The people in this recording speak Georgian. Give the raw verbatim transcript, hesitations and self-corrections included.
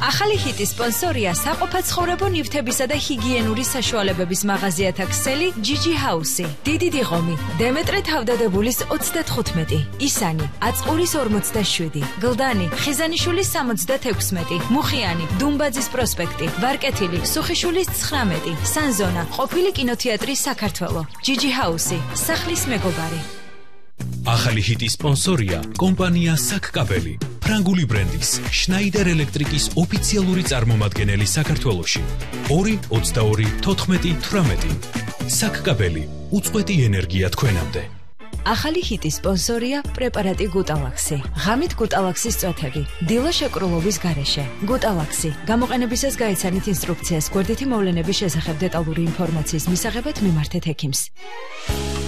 ახალი ჰიტის სპონსორია საყოფაცხოვრებო ნივთებისა და ჰიგიენური საშუალებების მაღაზიათა ქსელი ჯიჯი ჰაუსი. დიდი დიღომი, დემეტრე თავდადებულის ოცდათხუთმეტი, ისანი, აწურის ორმოცდაშვიდი, გლდანი, ხიზანიშვილის სამოცდათექვსმეტი, მუხიანი, დუმბაძის პროსპექტი, ვარკეთილი, სუხიშვილის ცხრამეტი, სანზონა, ყოფილი კინოთეატრი საქართველო. ჯიჯი ჰაუსი, სახლის მეგობარი. ახალი ჰიტის სპონსორია კომპანია საკკაბელი, ფრანგული ბრენდის შნაიდერ ელექტრიკის ოფიციალური წარმომადგენელი საქართველოში. ორი ოცდაორი თოთხმეტი თვრამეტი. საკკაბელი, უწყვეტი ენერგია თქვენამდე. ახალი ჰიტის სპონსორია პრეპარატი გუტალაქსი. ღამით გუტალაქსის წვეთები, დილა შეკრულობის გარეშე. გუტალაქსი. გამოყენებისას გაიცანით ინსტრუქციას. გვერდითი მოვლენების შესახებ დეტალური ინფორმაციის მისაღებად მიმართეთ ექიმს.